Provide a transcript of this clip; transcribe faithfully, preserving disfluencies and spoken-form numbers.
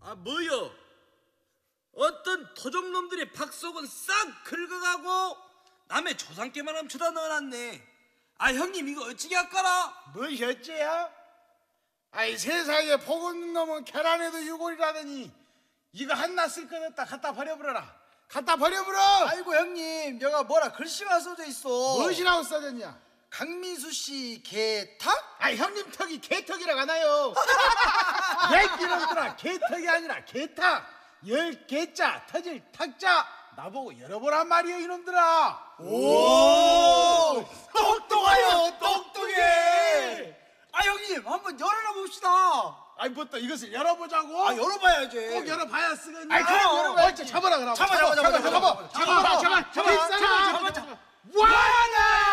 아 뭐요? 어떤 토종놈들이 박속은 싹 긁어가고 남의 조상께만 훔쳐다 넣어놨네. 아 형님 이거 어찌게 할까라? 뭐 어째야? 아이 세상에 복 없는 놈은 계란에도 유골이라더니 이거 한나 쓸 것 없다 갖다 버려버려라. 갖다 버려버려. 아이고 형님 여가 뭐라 글씨가 써져 있어. 무엇이라고 써졌냐? 강민수 씨 개탁? 아이 형님 턱이 개턱이라고 하나요? 얘기놈들아 개턱이 아니라 개탁. 열 개자 터질 탁자 나보고 열어보란 말이에요 이놈들아. 오 똑똑해요 똑똑해. 아 형님 한번 열어라 봅시다. 아이 뭐 또 이것을 열어보자고? 아 열어봐야지. 꼭 열어봐야 쓰겠냐? 아이 그럼 열어봐야지. 잡아라 그럼. 잡아 잡아 잡아 잡아 잡아 잡아 잡아 잡아 잡아 잡아 잡아 잡아 잡아 잡아. 와나